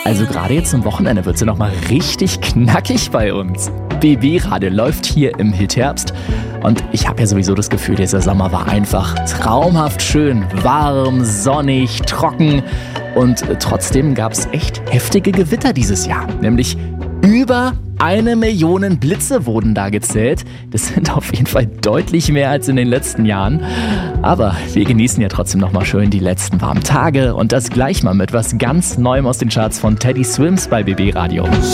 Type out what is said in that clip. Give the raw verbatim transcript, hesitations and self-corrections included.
Also gerade jetzt zum Wochenende wird es ja nochmal richtig knackig bei uns. B B-Radio läuft hier im Hitherbst und ich habe ja sowieso das Gefühl, dieser Sommer war einfach traumhaft schön, warm, sonnig, trocken und trotzdem gab es echt heftige Gewitter dieses Jahr, nämlich über eine Million Blitze wurden da gezählt. Das sind auf jeden Fall deutlich mehr als in den letzten Jahren. Aber wir genießen ja trotzdem nochmal schön die letzten warmen Tage und das gleich mal mit was ganz Neuem aus den Charts von Teddy Swims bei B B Radio.